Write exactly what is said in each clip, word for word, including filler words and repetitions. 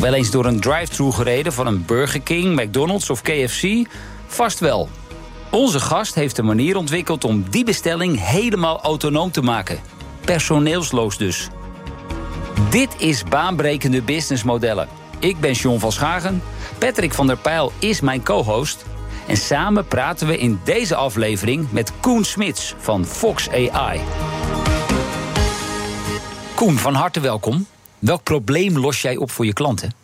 Wel eens door een drive-thru gereden van een Burger King, McDonald's of K F C? Vast wel. Onze gast heeft een manier ontwikkeld om die bestelling helemaal autonoom te maken. Personeelsloos dus. Dit is baanbrekende businessmodellen. Ik ben John van Schagen. Patrick van der Pijl is mijn co-host. En samen praten we in deze aflevering met Koen Smits van Fox A I. Koen, van harte welkom. Welk probleem los jij op voor je klanten?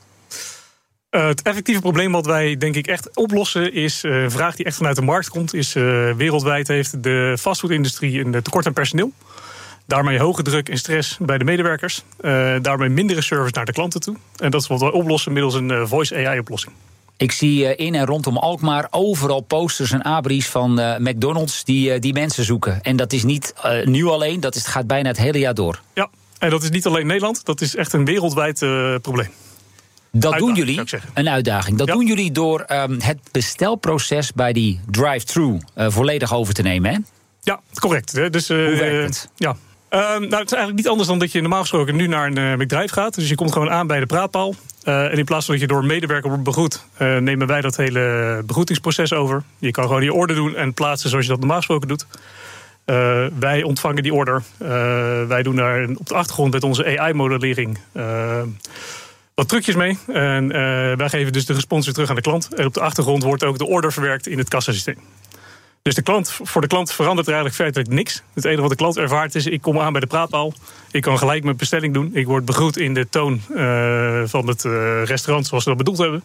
Uh, het effectieve probleem wat wij denk ik echt oplossen is uh, een vraag die echt vanuit de markt komt. Is uh, wereldwijd heeft de fastfoodindustrie een tekort aan personeel. Daarmee hoge druk en stress bij de medewerkers. Uh, daarmee mindere service naar de klanten toe. En dat is wat wij oplossen middels een uh, Voice A I-oplossing. Ik zie uh, in en rondom Alkmaar overal posters en abris van uh, McDonald's die, uh, die mensen zoeken. En dat is niet uh, nu alleen, dat is, gaat bijna het hele jaar door. Ja, en dat is niet alleen Nederland. Dat is echt een wereldwijd uh, probleem. Dat Uitdaging, doen jullie, een uitdaging. Dat ja. doen jullie door um, het bestelproces bij die drive-thru uh, volledig over te nemen, hè? Ja, correct. Hè? Dus, uh, Hoe werkt het? Ja. Uh, nou, het is eigenlijk niet anders dan dat je normaal gesproken nu naar een uh, McDrive gaat. Dus je komt gewoon aan bij de praatpaal. Uh, en in plaats van dat je door een medewerker wordt begroet, uh, nemen wij dat hele begroetingsproces over. Je kan gewoon je order doen en plaatsen zoals je dat normaal gesproken doet. Uh, wij ontvangen die order. Uh, wij doen daar op de achtergrond met onze A I-modellering uh, wat trucjes mee. En uh, wij geven dus de respons weer terug aan de klant. En op de achtergrond wordt ook de order verwerkt in het kassasysteem. Dus de klant, voor de klant verandert er eigenlijk feitelijk niks. Het enige wat de klant ervaart is, ik kom aan bij de praatpaal. Ik kan gelijk mijn bestelling doen. Ik word begroet in de toon uh, van het uh, restaurant zoals ze dat bedoeld hebben.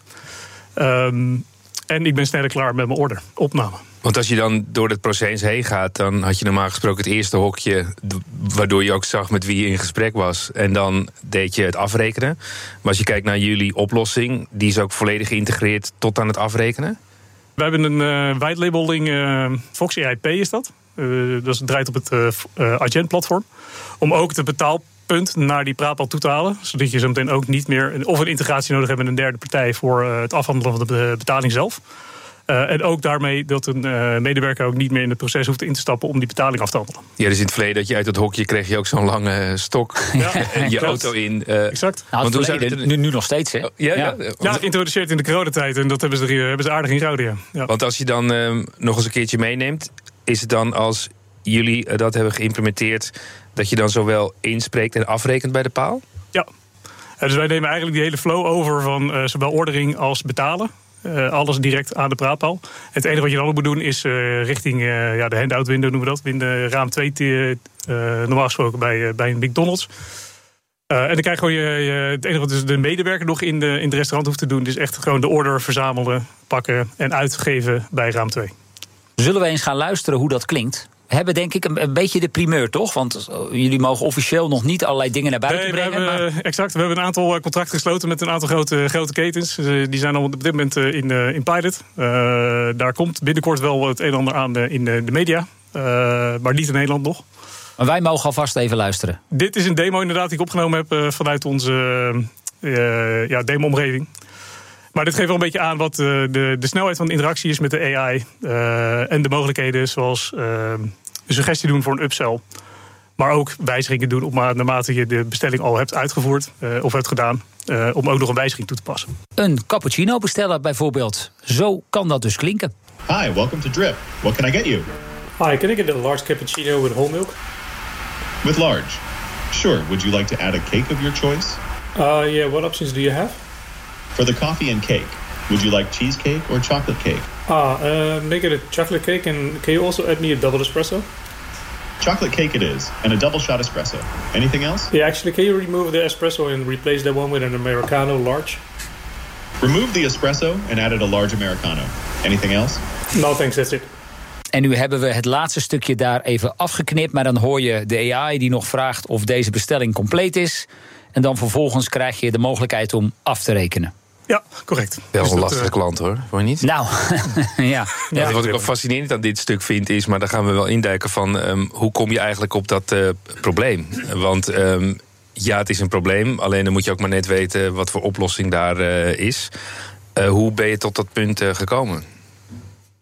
Um, en ik ben sneller klaar met mijn order. Opname. Want als je dan door het proces heen gaat, dan had je normaal gesproken het eerste hokje, waardoor je ook zag met wie je in gesprek was. En dan deed je het afrekenen. Maar als je kijkt naar jullie oplossing, die is ook volledig geïntegreerd tot aan het afrekenen? We hebben een uh, white labeling, uh, Fox A I P is dat. Uh, dat draait op het uh, uh, Agent-platform. Om ook het betaalpunt naar die praatpaal toe te halen. Zodat je zo meteen ook niet meer of een integratie nodig hebt met een derde partij voor uh, het afhandelen van de betaling zelf. Uh, en ook daarmee dat een uh, medewerker ook niet meer in het proces hoeft in te stappen om die betaling af te handelen. Ja, dus in het verleden dat je uit het hokje kreeg je ook zo'n lange stok ja, en je auto in. Uh, exact. Nou, want verleden, het, nu, nu nog steeds, hè? Ja, ja. ja. ja ja geïntroduceerd in de coronatijd en dat hebben ze, hebben ze aardig ingehouden, ja. ja. Want als je dan uh, nog eens een keertje meeneemt, is het dan als jullie uh, dat hebben geïmplementeerd, dat je dan zowel inspreekt en afrekent bij de paal? Ja. Uh, dus wij nemen eigenlijk die hele flow over van uh, zowel ordering als betalen. Uh, alles direct aan de praatpaal. Het enige wat je dan ook moet doen is uh, richting uh, ja, de handout window noemen we dat. In de raam twee uh, normaal gesproken bij, uh, bij een McDonald's. Uh, en dan krijg je gewoon je, je, het enige wat dus de medewerker nog in, de, in het restaurant hoeft te doen, is echt gewoon de order verzamelen, pakken en uitgeven bij raam twee. Zullen we eens gaan luisteren hoe dat klinkt? We hebben denk ik een, een beetje de primeur, toch? Want uh, jullie mogen officieel nog niet allerlei dingen naar buiten nee, brengen. We hebben, maar... Exact, we hebben een aantal contracten gesloten met een aantal grote, grote ketens. Uh, die zijn al op dit moment uh, in, uh, in pilot. Uh, daar komt binnenkort wel het een en ander aan uh, in uh, de media. Uh, maar niet in Nederland nog. Maar wij mogen alvast even luisteren. Dit is een demo inderdaad die ik opgenomen heb uh, vanuit onze uh, ja, demo-omgeving. Maar dit geeft wel een beetje aan wat uh, de, de snelheid van de interactie is met de A I. Uh, en de mogelijkheden zoals uh, een suggestie doen voor een upsell. Maar ook wijzigingen doen op naarmate je de bestelling al hebt uitgevoerd uh, of hebt gedaan. Uh, om ook nog een wijziging toe te passen. Een cappuccino bestellen bijvoorbeeld. Zo kan dat dus klinken. Hi, welcome to Drip. What can I get you? Hi, can I get a large cappuccino with whole milk? With large. Sure. Would you like to add a cake of your choice? Uh, yeah, what options do you have? For the coffee and cake, would you like cheesecake or chocolate cake? Ah, uh, make it a chocolate cake, and can you also add me a double espresso? Chocolate cake it is, and a double shot espresso. Anything else? Yeah, actually, can you remove the espresso and replace that one with an Americano large? Remove the espresso and add it a large Americano. Anything else? No, thanks, that's it. En nu hebben we het laatste stukje daar even afgeknipt, maar dan hoor je de A I die nog vraagt of deze bestelling compleet is. En dan vervolgens krijg je de mogelijkheid om af te rekenen. Ja, correct. Wel dus een dat, lastige uh, klant hoor, hoor je niet? Nou, ja. ja. Wat ik wel fascinerend aan dit stuk vind is, maar daar gaan we wel induiken van um, hoe kom je eigenlijk op dat uh, probleem? Want um, ja, het is een probleem, alleen dan moet je ook maar net weten wat voor oplossing daar uh, is. Uh, hoe ben je tot dat punt uh, gekomen?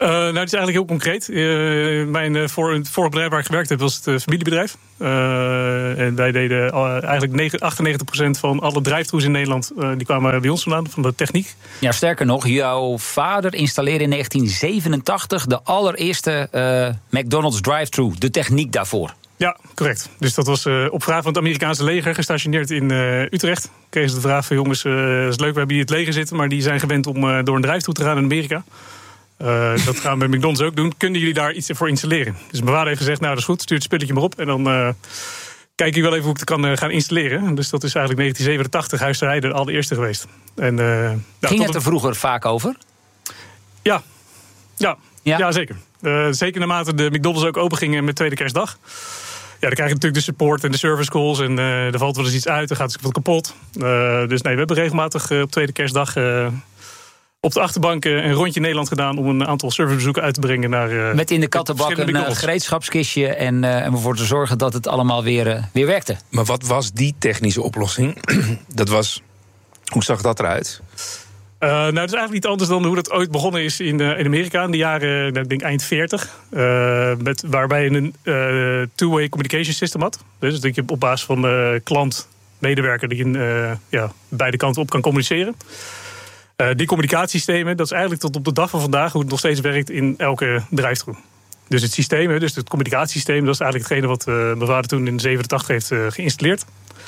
Uh, nou, het is eigenlijk heel concreet. Uh, mijn uh, voor, het vorige bedrijf waar ik gewerkt heb was het uh, familiebedrijf. Uh, en wij deden uh, eigenlijk achtennegentig procent van alle drive-thrus in Nederland. Uh, die kwamen bij ons vandaan, van de techniek. Ja, sterker nog, jouw vader installeerde in negentien zevenentachtig de allereerste uh, McDonald's drive-thru, de techniek daarvoor. Ja, correct. Dus dat was uh, op vraag van het Amerikaanse leger gestationeerd in uh, Utrecht. Kregen ze de vraag van jongens, uh, dat is leuk, we hebben hier het leger zitten, maar die zijn gewend om uh, door een drive-thru te gaan in Amerika. Uh, dat gaan we met McDonald's ook doen. Kunnen jullie daar iets voor installeren? Dus mijn vader heeft gezegd, nou dat is goed, stuur het spelletje maar op. En dan uh, kijk ik wel even hoe ik het kan uh, gaan installeren. Dus dat is eigenlijk negentien zevenentachtig huisterij de allereerste geweest. En, uh, nou, Ging het er vroeger vaak over? Ja, ja, ja? ja zeker. Uh, zeker naarmate de McDonald's ook open gingen met tweede kerstdag. Ja, dan krijg je natuurlijk de support en de service calls. En uh, er valt wel eens iets uit, er gaat wat kapot. Uh, dus nee, we hebben regelmatig uh, op tweede kerstdag Uh, op de achterbank een rondje Nederland gedaan om een aantal servicebezoeken uit te brengen naar. Uh, Met in de kattenbak een uh, gereedschapskistje en, uh, en ervoor te zorgen dat het allemaal weer, uh, weer werkte. Maar wat was die technische oplossing? dat was. Hoe zag dat eruit? Uh, nou, het is eigenlijk niet anders dan hoe dat ooit begonnen is in, uh, in Amerika in de jaren, nou, ik denk eind veertig. Uh, met, waarbij je een uh, two-way communication system had. Dus dat je op basis van uh, klant, medewerker, die je uh, ja, beide kanten op kan communiceren. Uh, die communicatiesystemen, dat is eigenlijk tot op de dag van vandaag hoe het nog steeds werkt in elke drive-thru. Dus het systeem, dus het communicatiesysteem, dat is eigenlijk hetgene wat uh, mijn vader toen in zevenentachtig heeft uh, geïnstalleerd.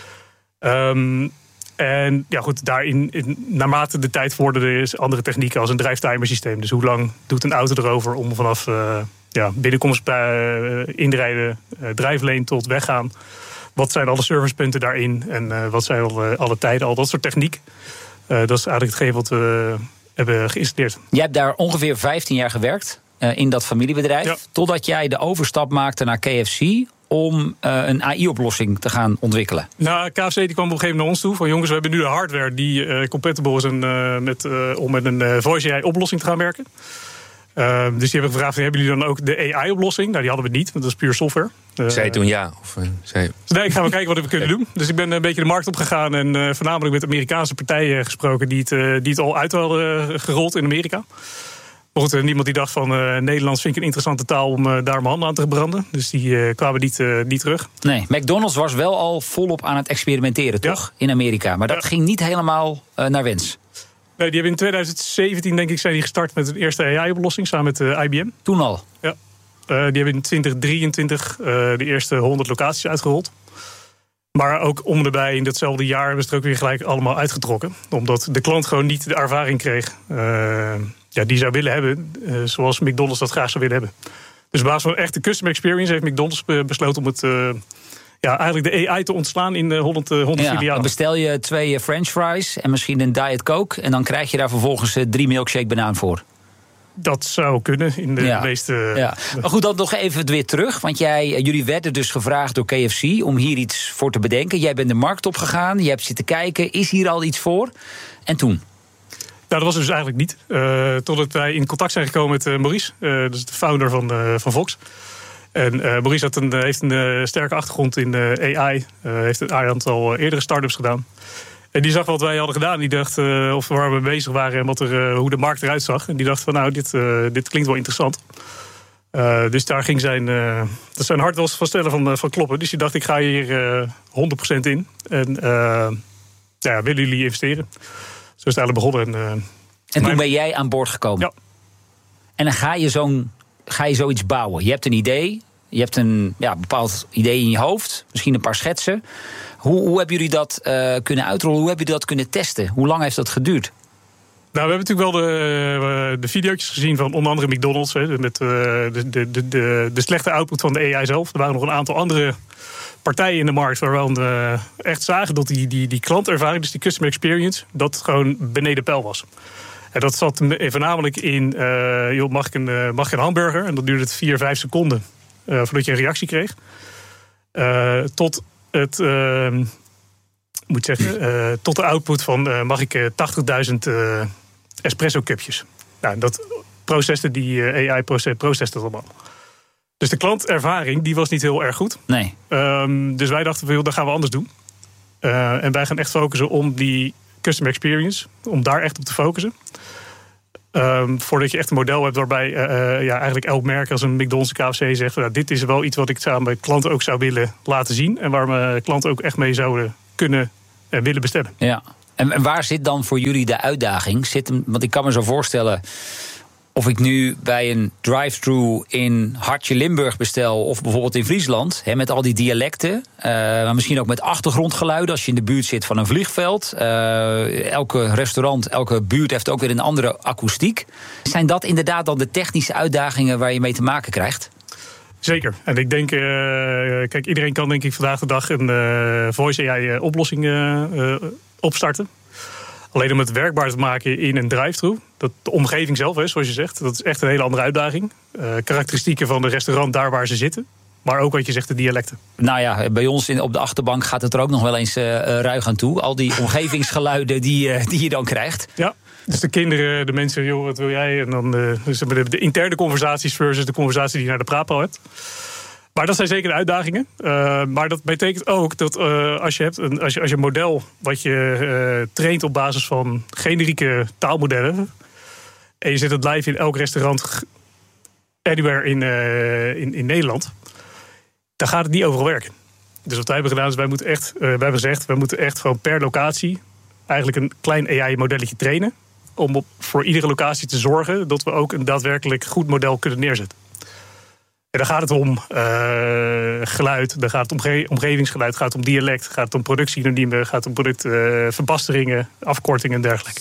Um, en ja goed, daarin, in, naarmate de tijd vorderde, is andere technieken als een drive-timer systeem. Dus hoe lang doet een auto erover om vanaf uh, ja, binnenkomst bij uh, inrijden, uh, drijfleen tot weggaan. Wat zijn alle servicepunten daarin en uh, wat zijn alle, alle tijden, al dat soort techniek. Uh, dat is eigenlijk hetgeen wat we uh, hebben geïnstalleerd. Jij hebt daar ongeveer vijftien jaar gewerkt uh, in dat familiebedrijf. Ja. Totdat jij de overstap maakte naar K F C om uh, een A I-oplossing te gaan ontwikkelen. Nou, K F C die kwam op een gegeven moment naar ons toe. Van jongens, we hebben nu de hardware die uh, compatible is en, uh, met, uh, om met een uh, voice A I-oplossing te gaan werken. Uh, dus die hebben gevraagd, hebben jullie dan ook de A I-oplossing? Nou, die hadden we niet, want dat is puur software. Uh, zei je toen ja? Of, uh, zei... Nee, ik ga wel kijken wat we kunnen doen. Dus ik ben een beetje de markt opgegaan en uh, voornamelijk met Amerikaanse partijen gesproken die het, uh, die het al uit hadden uh, gerold in Amerika. Maar goed, uh, niemand die dacht van uh, Nederlands vind ik een interessante taal om uh, daar mijn handen aan te branden. Dus die uh, kwamen niet, uh, niet terug. Nee, McDonald's was wel al volop aan het experimenteren, toch? Ja. In Amerika. Maar dat ja. ging niet helemaal uh, naar wens. Nee, die hebben in twintig zeventien, denk ik, zijn die gestart met een eerste A I-oplossing samen met uh, I B M. Toen al? Ja. Uh, die hebben in twintig drieëntwintig uh, de eerste honderd locaties uitgerold. Maar ook om erbij in datzelfde jaar hebben ze er ook weer gelijk allemaal uitgetrokken. Omdat de klant gewoon niet de ervaring kreeg uh, ja, die zou willen hebben. Uh, zoals McDonald's dat graag zou willen hebben. Dus op basis van echt de customer experience heeft McDonald's besloten om het Uh, ja, eigenlijk de A I te ontslaan in de honderd, honderd ja, filialen. Dan bestel je twee french fries en misschien een Diet Coke en dan krijg je daar vervolgens drie milkshake banaan voor. Dat zou kunnen in de ja. meeste. Ja. Maar goed, dan nog even weer terug. Want jij, jullie werden dus gevraagd door K F C om hier iets voor te bedenken. Jij bent de markt opgegaan, je hebt zitten kijken. Is hier al iets voor? En toen? Nou, dat was dus eigenlijk niet. Uh, totdat wij in contact zijn gekomen met uh, Maurice. Uh, dat is de founder van, uh, van Fox. En uh, Maurice had een, heeft een uh, sterke achtergrond in uh, A I. Uh, heeft een aantal uh, eerdere start-ups gedaan. En die zag wat wij hadden gedaan. Die dacht uh, of waar we bezig waren en wat er, uh, hoe de markt eruit zag. En die dacht van nou, dit, uh, dit klinkt wel interessant. Uh, dus daar ging zijn, uh, dat zijn hart wel van stellen van, uh, van kloppen. Dus die dacht ik ga hier uh, honderd procent in. En uh, ja, willen jullie investeren? Zo is het eigenlijk begonnen. En, uh, en toen mijn... ben jij aan boord gekomen? Ja. En dan ga je, zo'n, ga je zoiets bouwen. Je hebt een idee. Je hebt een ja, bepaald idee in je hoofd. Misschien een paar schetsen. Hoe, hoe hebben jullie dat uh, kunnen uitrollen? Hoe hebben jullie dat kunnen testen? Hoe lang heeft dat geduurd? Nou, we hebben natuurlijk wel de, de video's gezien van onder andere McDonald's. Hè, met uh, de, de, de, de slechte output van de A I zelf. Er waren nog een aantal andere partijen in de markt waar we uh, echt zagen dat die, die, die klantervaring, dus die customer experience, dat gewoon beneden peil was. En dat zat voornamelijk in, uh, joh, mag, ik een, uh, mag ik een hamburger? En dat duurde het vier, vijf seconden uh, voordat je een reactie kreeg. Uh, tot het, uh, moet zeggen, uh, tot de output van uh, mag ik uh, tachtigduizend uh, espresso cupjes. Nou, dat proceste die uh, A I proceste dat allemaal. Dus de klantervaring die was niet heel erg goed. Nee. Um, dus wij dachten, dat gaan we anders doen. Uh, en wij gaan echt focussen om die customer experience, om daar echt op te focussen. Um, voordat je echt een model hebt waarbij uh, ja, eigenlijk elk merk als een McDonald's, K F C zegt... Nou, dit is wel iets wat ik aan mijn klanten ook zou willen laten zien... en waar mijn klanten ook echt mee zouden kunnen en willen bestellen. Ja. En, en waar zit dan voor jullie de uitdaging? Zit hem, want ik kan me zo voorstellen... of ik nu bij een drive-thru in Hartje Limburg bestel... of bijvoorbeeld in Friesland, he, met al die dialecten... Uh, maar misschien ook met achtergrondgeluiden als je in de buurt zit van een vliegveld. Uh, elke restaurant, elke buurt heeft ook weer een andere akoestiek. Zijn dat inderdaad dan de technische uitdagingen waar je mee te maken krijgt? Zeker. En ik denk, uh, kijk, iedereen kan denk ik vandaag de dag een uh, voice A I-oplossing uh, uh, opstarten. Alleen om het werkbaar te maken in een drive-thru, dat de omgeving zelf is, zoals je zegt, dat is echt een hele andere uitdaging. Uh, karakteristieken van de restaurant daar waar ze zitten, maar ook wat je zegt, de dialecten. Nou ja, bij ons in, op de achterbank gaat het er ook nog wel eens uh, ruig aan toe. Al die omgevingsgeluiden die, uh, die je dan krijgt. Ja. Dus de kinderen, de mensen, joh, wat wil jij? En dan uh, dus de, de interne conversaties versus de conversatie die je naar de praatpaal hebt. Maar dat zijn zeker de uitdagingen. Uh, maar dat betekent ook dat uh, als, je hebt een, als, je, als je een model wat je uh, traint op basis van generieke taalmodellen... en je zet het live in elk restaurant anywhere in, uh, in, in Nederland... dan gaat het niet overal werken. Dus wat wij hebben gedaan is, wij moeten echt, uh, wij hebben gezegd... we moeten echt gewoon per locatie eigenlijk een klein A I-modelletje trainen... om op, voor iedere locatie te zorgen dat we ook een daadwerkelijk goed model kunnen neerzetten. En dan gaat het om uh, geluid, dan gaat het om omge- omgevingsgeluid, gaat het om dialect, gaat het om productiesynoniemen, gaat het om productverbasteringen, uh, afkortingen en dergelijke.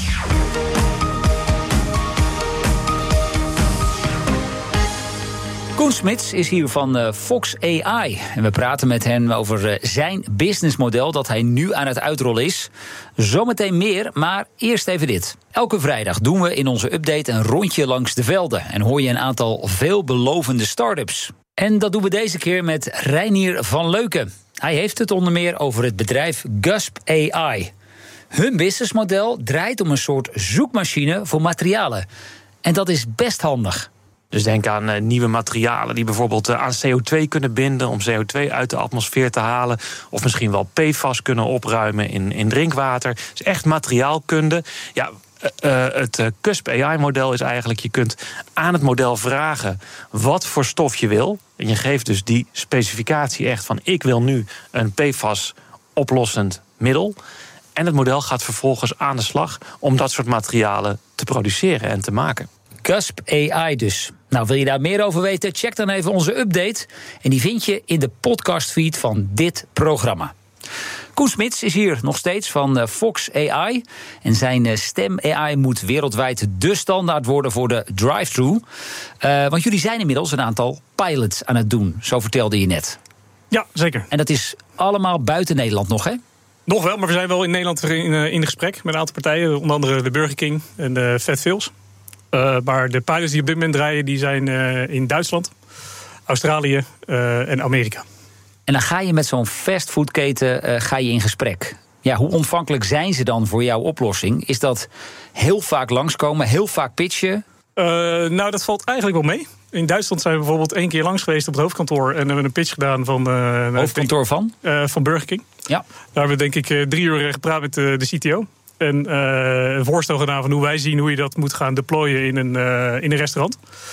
Koen Smits is hier van uh, Fox A I. En we praten met hem over uh, zijn businessmodel dat hij nu aan het uitrollen is. Zometeen meer, maar eerst even dit. Elke vrijdag doen we in onze update een rondje langs de velden. En hoor je een aantal veelbelovende start-ups. En dat doen we deze keer met Reinier van Leuken. Hij heeft het onder meer over het bedrijf Gusp A I. Hun businessmodel draait om een soort zoekmachine voor materialen. En dat is best handig. Dus denk aan uh, nieuwe materialen die bijvoorbeeld uh, aan C O twee kunnen binden... om C O twee uit de atmosfeer te halen. Of misschien wel P F A S kunnen opruimen in, in drinkwater. Dus echt materiaalkunde. Ja, uh, het uh, Gusp A I-model is eigenlijk... je kunt aan het model vragen wat voor stof je wil. En je geeft dus die specificatie echt van... ik wil nu een P F A S-oplossend middel... En het model gaat vervolgens aan de slag om dat soort materialen te produceren en te maken. Gusp A I dus. Nou, wil je daar meer over weten? Check dan even onze update. En die vind je in de podcastfeed van dit programma. Koen Smits is hier nog steeds van Fox A I. En zijn stem A I moet wereldwijd de standaard worden voor de drive-thru. Uh, want jullie zijn inmiddels een aantal pilots aan het doen. Zo vertelde je net. Ja, zeker. En dat is allemaal buiten Nederland nog, hè? Nog wel, maar we zijn wel in Nederland in, in gesprek met een aantal partijen. Onder andere de Burger King en de Vet Phils. Uh, maar de pilots die op dit moment draaien, die zijn uh, in Duitsland, Australië uh, en Amerika. En dan ga je met zo'n fastfoodketen uh, ga je in gesprek. Ja, hoe ontvankelijk zijn ze dan voor jouw oplossing? Is dat heel vaak langskomen, heel vaak pitchen? Uh, nou, dat valt eigenlijk wel mee. In Duitsland zijn we bijvoorbeeld één keer langs geweest op het hoofdkantoor... en hebben een pitch gedaan van... Uh, hoofdkantoor van? Uh, van Burger King. Ja. Daar hebben we denk ik uh, drie uur gepraat met uh, de C T O. En uh, een voorstel gedaan van hoe wij zien hoe je dat moet gaan deployen in een, uh, in een restaurant.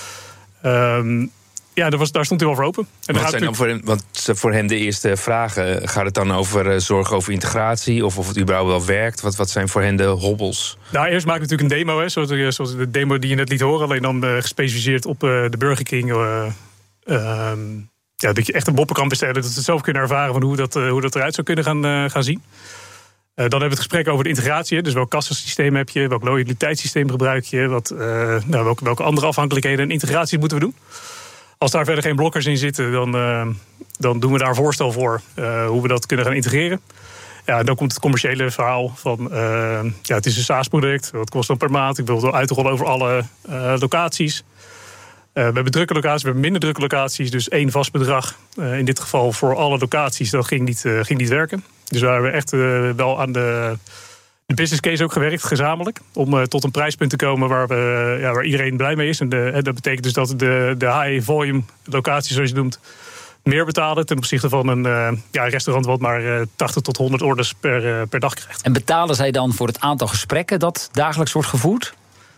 Um, ja, daar, was, daar stond hij wel voor open. En wat zijn dan voor hem, want voor hem de eerste vragen, gaat het dan over uh, zorg over integratie of of het überhaupt wel werkt? Wat, wat zijn voor hen de hobbels? Nou, eerst maken we natuurlijk een demo, hè, zoals, zoals de demo die je net liet horen, alleen dan uh, gespecialiseerd op uh, de Burger King. Uh, uh, ja, dat je echt een boppen kan bestellen, dat ze het zelf kunnen ervaren van hoe dat, uh, hoe dat eruit zou kunnen gaan, uh, gaan zien. Uh, dan hebben we het gesprek over de integratie. Dus welk kassasysteem heb je, welk loyaliteitssysteem gebruik je, wat, uh, nou, welke, welke andere afhankelijkheden en integraties moeten we doen. Als daar verder geen blokkers in zitten, dan, uh, dan doen we daar een voorstel voor uh, hoe we dat kunnen gaan integreren. Ja, dan komt het commerciële verhaal van, uh, ja, het is een SaaS-product, wat kost dan per maand? Ik wil het wel uitrollen over alle uh, locaties. Uh, we hebben drukke locaties, we hebben minder drukke locaties, dus één vast bedrag. Uh, in dit geval voor alle locaties, dat ging niet, uh, ging niet werken. Dus we hebben echt uh, wel aan de, de business case ook gewerkt, gezamenlijk. Om uh, tot een prijspunt te komen waar, we, uh, ja, waar iedereen blij mee is. En de, dat betekent dus dat de, de high volume locaties, zoals je het noemt, meer betalen ten opzichte van een uh, ja, restaurant wat maar uh, tachtig tot honderd orders per, uh, per dag krijgt. En betalen zij dan voor het aantal gesprekken dat dagelijks wordt gevoerd?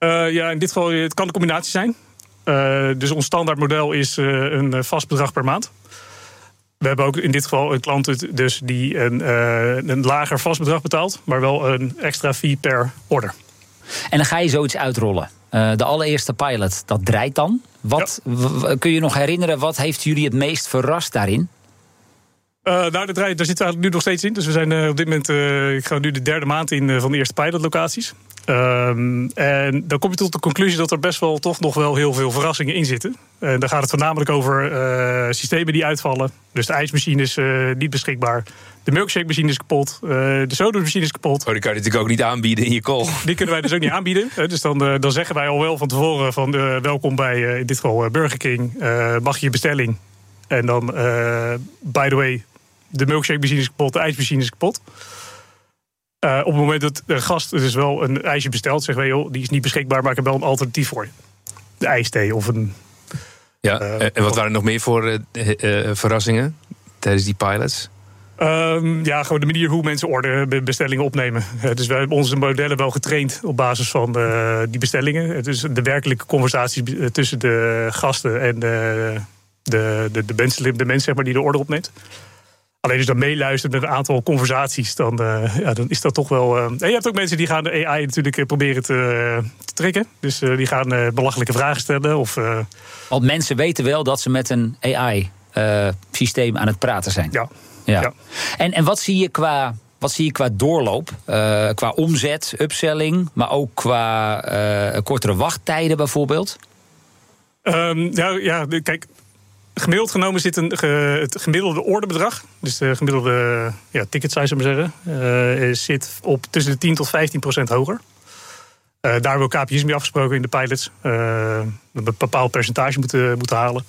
Uh, ja, in dit geval het kan een combinatie zijn. Uh, dus ons standaard model is uh, een vast bedrag per maand. We hebben ook in dit geval een klant dus die een, uh, een lager vast bedrag betaalt, maar wel een extra fee per order. En dan ga je zoiets uitrollen. Uh, de allereerste pilot, dat draait dan. Wat, ja. w- kun je nog herinneren, wat heeft jullie het meest verrast daarin? Uh, nou, daar, daar zitten we eigenlijk nu nog steeds in. Dus we zijn uh, op dit moment, uh, ik ga nu de derde maand in uh, van de eerste pilotlocaties. Um, en dan kom je tot de conclusie dat er best wel toch nog wel heel veel verrassingen in zitten. En dan gaat het voornamelijk over uh, systemen die uitvallen. Dus de ijsmachine is uh, niet beschikbaar. De milkshake machine is kapot. Uh, de sodamachine is kapot. Oh, die kan je natuurlijk ook niet aanbieden in je call. Die kunnen wij dus ook niet aanbieden. Uh, dus dan, uh, dan zeggen wij al wel van tevoren van uh, welkom bij uh, in dit geval uh, Burger King. Uh, mag je je bestelling? En dan, uh, by the way, de milkshake machine is kapot, de ijsmachine is kapot. Uh, op het moment dat de gast dus wel een ijsje bestelt, zeggen wij, joh, die is niet beschikbaar, maar ik heb wel een alternatief voor je. De ijsthee of een... Ja, uh, en wat waren er nog meer voor uh, uh, verrassingen tijdens die pilots? Um, ja, gewoon de manier hoe mensen orderen, bestellingen opnemen. Uh, dus wij hebben onze modellen wel getraind op basis van uh, die bestellingen. Dus de werkelijke conversaties tussen de gasten en de, de, de, de, mensen, de mens zeg maar, die de order opneemt. Alleen dus dan meeluistert met een aantal conversaties, dan, uh, ja, dan is dat toch wel... Uh... En je hebt ook mensen die gaan de A I natuurlijk proberen te, uh, te trekken. Dus uh, die gaan uh, belachelijke vragen stellen. Of, uh... Want mensen weten wel dat ze met een A I-systeem uh, aan het praten zijn. Ja. ja. ja. En, en wat zie je qua, wat zie je qua doorloop? Uh, qua omzet, upselling, maar ook qua uh, kortere wachttijden bijvoorbeeld? Um, ja, ja, kijk... Gemiddeld genomen zit een, ge, het gemiddelde orderbedrag, dus de gemiddelde ja, ticket size, zou ik maar zeggen, uh, zit op tussen de tien tot vijftien procent hoger. Uh, daar hebben we K P I's mee afgesproken in de pilots. Uh, een bepaald percentage moeten, moeten halen.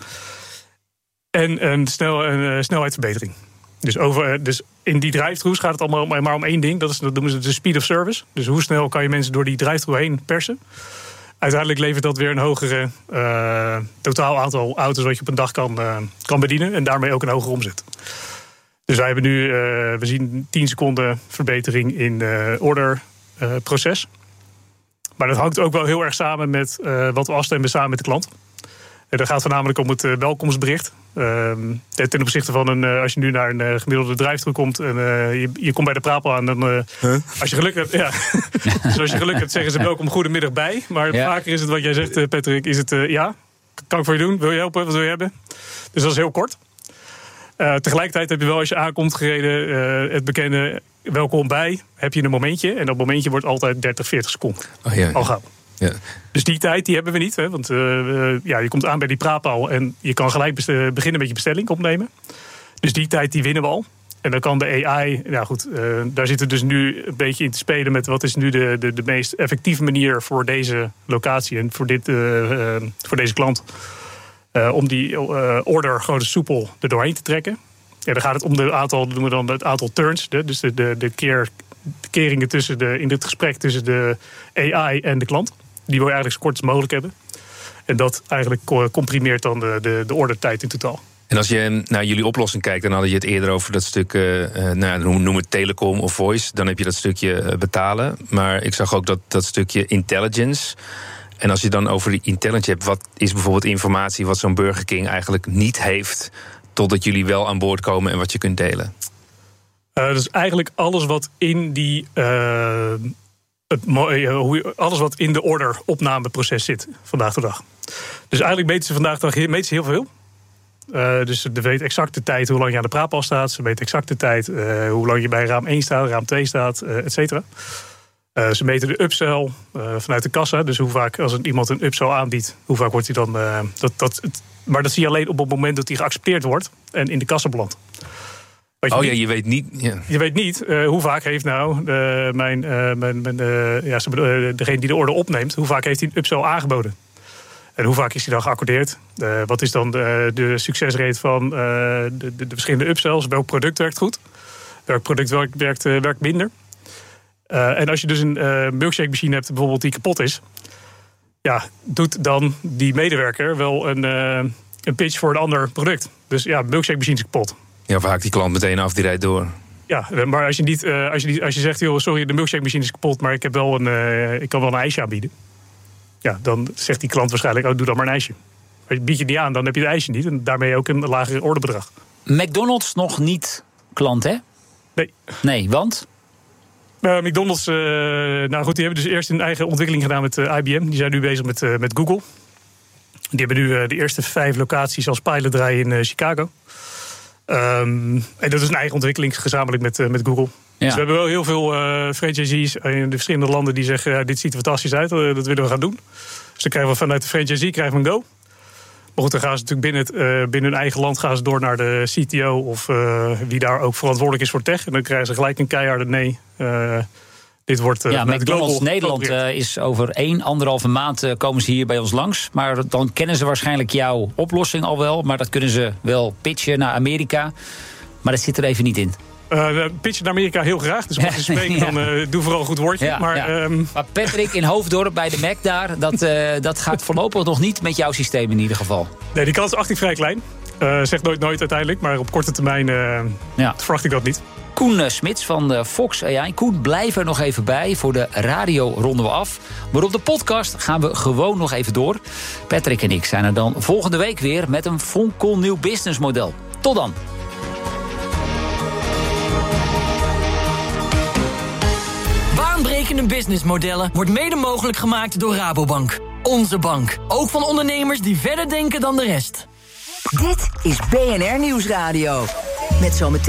En een, snel, een uh, snelheidsverbetering. Dus, over, dus in die drive-thrus gaat het allemaal maar om één ding. Dat, is, dat noemen ze de speed of service. Dus hoe snel kan je mensen door die drive-thru heen persen. Uiteindelijk levert dat weer een hogere uh, totaal aantal auto's wat je op een dag kan, uh, kan bedienen. En daarmee ook een hogere omzet. Dus wij hebben nu, uh, we zien tien seconden verbetering in uh, orderproces. Uh, maar dat hangt ook wel heel erg samen met uh, wat we afstemmen samen met de klant. En dat gaat voornamelijk om het uh, welkomstbericht. Uh, ten opzichte van een, uh, als je nu naar een uh, gemiddelde drive-thru komt en uh, je, je komt bij de Prapel aan, dan uh, huh? als je geluk hebt, ja, dus als je geluk hebt, zeggen ze welkom, goedemiddag bij. Maar ja. vaker is het wat jij zegt, uh, Patrick, is het uh, ja, kan ik voor je doen? Wil je helpen? Wat wil je hebben? Dus dat is heel kort. Uh, tegelijkertijd heb je wel, als je aankomt gereden, uh, het bekende welkom bij, heb je een momentje. En dat momentje wordt altijd dertig, veertig seconden. Oh, ja, ja. Al gauw. Ja. Dus die tijd die hebben we niet. Hè, want uh, uh, ja, je komt aan bij die praatpaal en je kan gelijk best- beginnen met je bestelling opnemen. Dus die tijd die winnen we al. En dan kan de A I, nou goed, uh, daar zitten we dus nu een beetje in te spelen met wat is nu de, de, de meest effectieve manier voor deze locatie en voor, dit, uh, uh, voor deze klant. Uh, om die uh, order gewoon soepel er doorheen te trekken. Ja, dan gaat het om de aantal, noemen we dan het aantal turns. De, dus de, de, de, keer, de keringen tussen de, in dit gesprek tussen de A I en de klant. Die wil je eigenlijk zo kort als mogelijk hebben. En dat eigenlijk comprimeert dan de, de, de ordertijd in totaal. En als je naar jullie oplossing kijkt, dan hadden je het eerder over dat stuk, uh, nou, noem het telecom of voice. Dan heb je dat stukje betalen. Maar ik zag ook dat, dat stukje intelligence. En als je dan over die intelligence hebt, wat is bijvoorbeeld informatie wat zo'n Burger King eigenlijk niet heeft, totdat jullie wel aan boord komen en wat je kunt delen? Uh, dus eigenlijk alles wat in die. Uh, het, alles wat in de orderopnameproces zit vandaag de dag. Dus eigenlijk meten ze vandaag de dag meten ze heel veel. Uh, dus ze weten exact de tijd hoe lang je aan de praatpaal staat. Ze weten exact de tijd uh, hoe lang je bij raam één staat, raam twee staat, uh, et cetera. Uh, ze meten de upsell uh, vanuit de kassa. Dus hoe vaak, als iemand een upsell aanbiedt, hoe vaak wordt hij dan. Uh, dat, dat, het, maar dat zie je alleen op het moment dat hij geaccepteerd wordt en in de kassa belandt. Oh ja, je weet niet. Ja. Je weet niet uh, hoe vaak heeft nou uh, mijn, uh, mijn, mijn uh, ja, uh, degene die de order opneemt, hoe vaak heeft hij een upsell aangeboden? En hoe vaak is hij dan geaccordeerd? Uh, wat is dan de, de succesrate van uh, de, de, de verschillende upsells? Welk product werkt goed? Welk product werkt, werkt, uh, werkt minder? Uh, en als je dus een uh, milkshake machine hebt bijvoorbeeld die kapot is, ja, doet dan die medewerker wel een, uh, een pitch voor een ander product. Dus ja, milkshake machine is kapot. Ja, of haakt die klant meteen af, die rijdt door. Ja, maar als je, niet, uh, als je, niet, als je zegt, joh, sorry, de milkshake machine is kapot, maar ik, heb wel een, uh, ik kan wel een ijsje aanbieden. ja, dan zegt die klant waarschijnlijk, oh, doe dan maar een ijsje. Maar bied je het niet aan, dan heb je het ijsje niet. En daarmee ook een lager orderbedrag. McDonald's nog niet klant, hè? Nee. Nee, want? Uh, McDonald's, uh, nou goed, die hebben dus eerst een eigen ontwikkeling gedaan met uh, I B M. Die zijn nu bezig met, uh, met Google. Die hebben nu uh, de eerste vijf locaties als pilot draaien in uh, Chicago. Um, en dat is een eigen ontwikkeling gezamenlijk met, uh, met Google. Ja. Dus we hebben wel heel veel uh, franchisees in de verschillende landen die zeggen, uh, dit ziet er fantastisch uit, uh, dat willen we gaan doen. Dus dan krijgen we vanuit de franchisee krijgen we een go. Maar goed, dan gaan ze natuurlijk binnen, het, uh, binnen hun eigen land gaan ze door naar de C T O of uh, wie daar ook verantwoordelijk is voor tech. En dan krijgen ze gelijk een keiharde nee. Uh, dit wordt uh, ja, McDonald's Nederland uh, is over één, anderhalve maand uh, komen ze hier bij ons langs. Maar dan kennen ze waarschijnlijk jouw oplossing al wel. Maar dat kunnen ze wel pitchen naar Amerika. Maar dat zit er even niet in. Uh, pitchen naar Amerika heel graag. Dus als je spreken, ja. dan uh, doe vooral een goed woordje. Ja, maar, ja. Um... maar Patrick in Hoofddorp bij de Mac daar, dat, uh, dat gaat voorlopig nog niet met jouw systeem in ieder geval. Nee, die kans is achting vrij klein. Uh, zegt nooit nooit uiteindelijk, maar op korte termijn uh, ja. verwacht ik dat niet. Koen uh, Smits van uh, Fox A I. Koen, blijf er nog even bij. Voor de radio ronden we af. Maar op de podcast gaan we gewoon nog even door. Patrick en ik zijn er dan volgende week weer met een fonkelnieuw businessmodel. Tot dan. Baanbrekende businessmodellen wordt mede mogelijk gemaakt door Rabobank. Onze bank. Ook van ondernemers die verder denken dan de rest. Dit is B N R Nieuwsradio. Met zometeen